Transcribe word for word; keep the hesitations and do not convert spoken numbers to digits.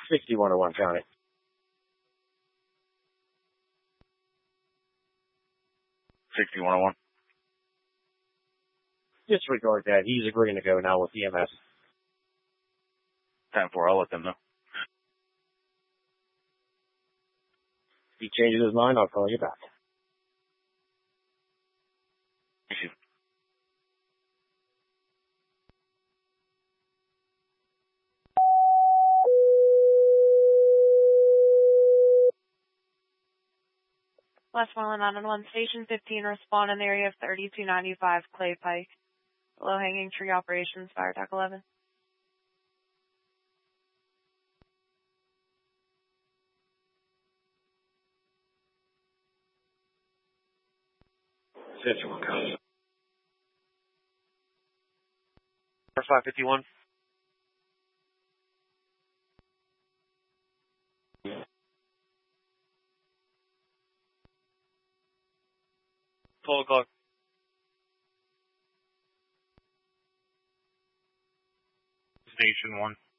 sixty-one oh one, County. sixty-one oh one. Disregard that. He's agreeing to go now with E M S. ten four, I'll let them know. If he changes his mind, I'll call you back. Thank you. Westmoreland nine one one, Station fifteen, respond in the area of thirty-two ninety-five Clay Pike. Low-hanging tree operations, Fire Tech eleven. Central County. five fifty-one. twelve o'clock. Station one.